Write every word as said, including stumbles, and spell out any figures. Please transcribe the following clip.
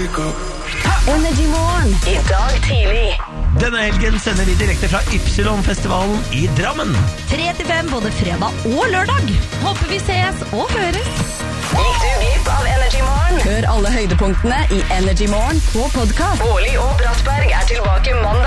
Energy Morgen i dag tidlig. Denne helgen sender vi direkte fra Ypsilon-festivalen i Drammen. tre til fem både fredag og lørdag. Håper vi ses og høres. Gikk du glipp av Energy Morgen? Hør alle høydepunktene i Energy Morgen på podcast. Bårli og Brattberg er tilbake mandag.